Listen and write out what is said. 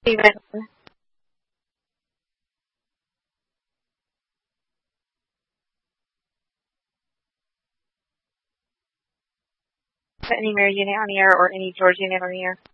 Steven. Any Mary unit on the air or any George unit on the air?